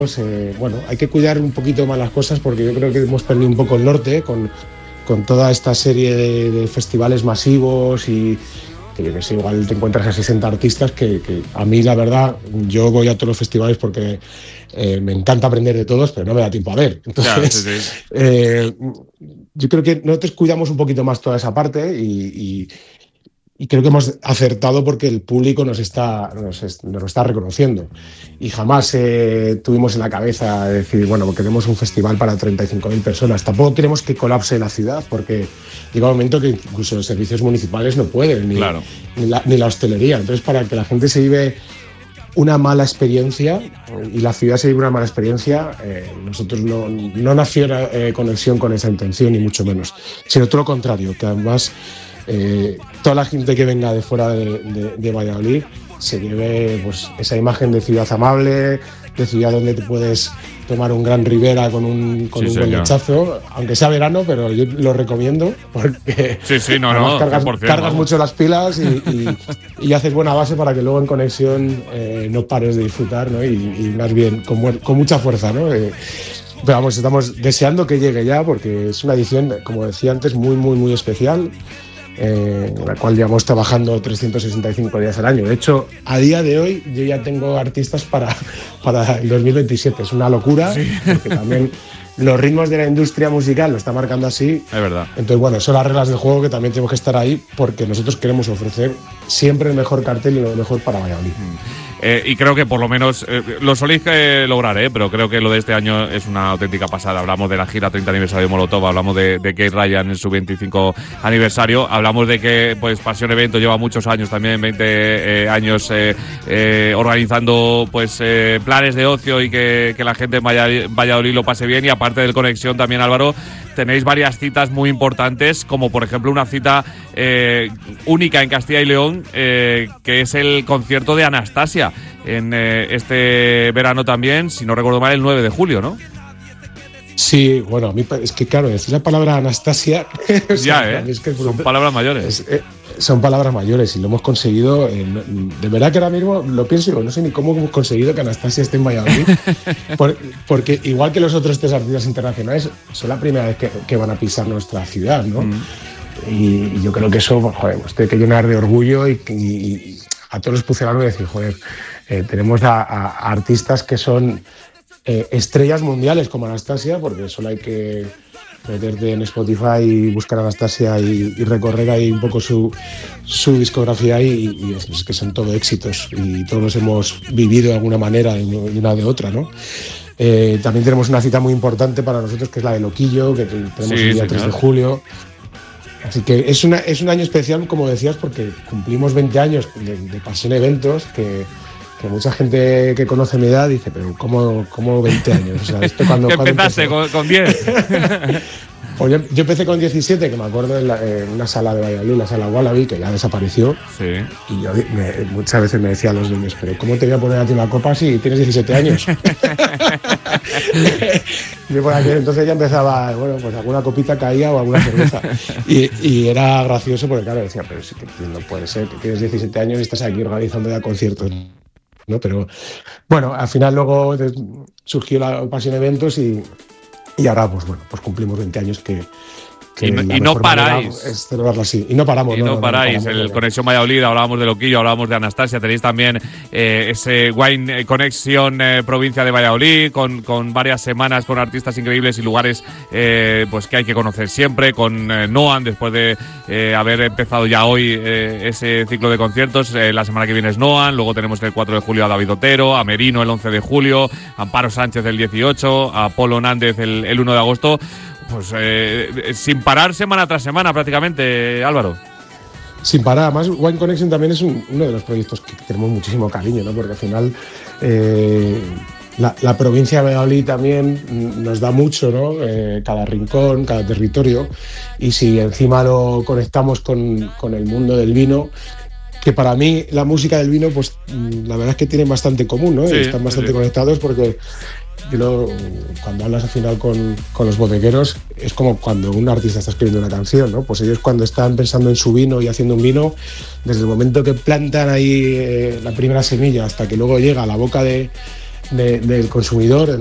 Bueno, hay que cuidar un poquito más las cosas porque yo creo que hemos perdido un poco el norte con toda esta serie de festivales masivos y que yo que sé, igual te encuentras a 60 artistas que a mí la verdad, yo voy a todos los festivales porque me encanta aprender de todos, pero no me da tiempo a ver. Entonces, sí. Yo creo que nosotros cuidamos un poquito más toda esa parte y creo que hemos acertado porque el público nos lo está reconociendo. Y jamás tuvimos en la cabeza decir, bueno, queremos un festival para 35.000 personas. Tampoco queremos que colapse la ciudad porque llega un momento que incluso los servicios municipales no pueden, ni la hostelería. Entonces, para que la gente se vive una mala experiencia y la ciudad se vive una mala experiencia, nosotros no nació conexión con esa intención, ni mucho menos, sino todo lo contrario, que además toda la gente que venga de fuera de Valladolid se lleve pues, esa imagen de ciudad amable, de ciudad donde te puedes tomar un gran Ribera con un buen lechazo, aunque sea verano, pero yo lo recomiendo porque cargas mucho las pilas y haces buena base para que luego en conexión no pares de disfrutar, ¿no? y más bien con mucha fuerza, ¿no? Pero vamos, estamos deseando que llegue ya porque es una edición, como decía antes, muy, muy, muy especial. La cual llevamos trabajando 365 días al año. De hecho, a día de hoy yo ya tengo artistas para el 2027. Es una locura, porque también los ritmos de la industria musical lo está marcando así. Es verdad. Entonces, bueno, son las reglas del juego que también tenemos que estar ahí porque nosotros queremos ofrecer siempre el mejor cartel y lo mejor para Valladolid. Y creo que por lo menos lo soléis lograr, pero creo que lo de este año es una auténtica pasada. Hablamos de la gira 30 aniversario de Molotov, hablamos de Kate Ryan en su 25 aniversario, hablamos de que pues Pasión Evento lleva muchos años también, 20 años organizando pues planes de ocio y que la gente en Valladolid lo pase bien. Y aparte del Conexión también, Álvaro, tenéis varias citas muy importantes, como por ejemplo una cita única en Castilla y León, que es el concierto de Anastasia en este verano también, si no recuerdo mal, el 9 de julio, ¿no? Sí, bueno, a mí es que claro, decir la palabra Anastasia es que son palabras mayores. Son palabras mayores y lo hemos conseguido. De verdad que ahora mismo lo pienso y digo, no sé ni cómo hemos conseguido que Anastasia esté en Valladolid, porque igual que los otros 3 artistas internacionales, son la primera vez que van a pisar nuestra ciudad, ¿no? Y yo creo que eso, joder, pues tiene que llenar de orgullo y a todos los pucelanos decir, joder, tenemos a artistas que son estrellas mundiales como Anastasia, porque solo hay que meterte en Spotify y buscar a Anastasia y recorrer ahí un poco su discografía y es que son todo éxitos y todos los hemos vivido de alguna manera de una de otra, ¿no? También tenemos una cita muy importante para nosotros que es la de Loquillo, que tenemos el día 3 de julio. Así que es un año especial, como decías, porque cumplimos 20 años de Pasión Eventos, que mucha gente que conoce mi edad dice, pero ¿cómo 20 años? O sea, ¿esto cuando empezaste? ¿Con 10? Pues yo empecé con 17, que me acuerdo en una sala de Valladolid, la sala Wallaby, que ya desapareció. Sí. Y yo muchas veces me decían los niños, pero ¿cómo te voy a poner a ti una copa si tienes 17 años? Yo por aquel entonces ya empezaba, bueno, pues alguna copita caía o alguna cerveza. Y era gracioso porque, claro, decía, pero sí que no puede ser, que tienes 17 años y estás aquí organizando ya conciertos, ¿no? Pero bueno, al final luego surgió la Pasión Eventos y ahora pues bueno, pues cumplimos 20 años que y no paráis. Es celebrarlo así. Y no paramos. No paráis. El Conexión Valladolid, hablábamos de Loquillo, hablábamos de Anastasia. Tenéis también ese Wine Connection provincia de Valladolid, con varias semanas con artistas increíbles y lugares pues que hay que conocer siempre. Con Noan, después de haber empezado ya hoy ese ciclo de conciertos. La semana que viene es Noan. Luego tenemos el 4 de julio a David Otero, a Merino el 11 de julio, a Amparo Sánchez el 18, a Polo Nández el 1 de agosto. Pues sin parar semana tras semana prácticamente, Álvaro. Sin parar. Además, Wine Connection también es uno de los proyectos que tenemos muchísimo cariño, ¿no? Porque al final la provincia de Valladolid también nos da mucho, ¿no? Cada rincón, cada territorio. Y si encima lo conectamos con el mundo del vino, que para mí la música del vino, pues la verdad es que tienen bastante en común, ¿no? Sí, están bastante conectados porque cuando hablas al final con los bodegueros es como cuando un artista está escribiendo una canción, ¿no? Pues ellos cuando están pensando en su vino y haciendo un vino, desde el momento que plantan ahí la primera semilla hasta que luego llega a la boca de del consumidor.